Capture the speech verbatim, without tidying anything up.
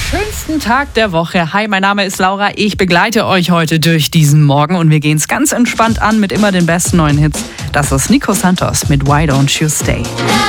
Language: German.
Schönsten Tag der Woche. Hi, mein Name ist Laura. Ich begleite euch heute durch diesen Morgen und wir gehen es ganz entspannt an mit immer den besten neuen Hits. Das ist Nico Santos mit Why Don't You Stay.